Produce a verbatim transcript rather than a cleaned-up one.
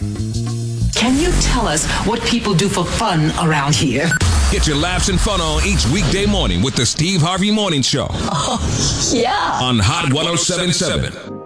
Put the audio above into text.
Can you tell us what people do for fun around here? Get your laughs and fun on each weekday morning with the Steve Harvey Morning Show. Oh, yeah. On Hot ten seventy-seven.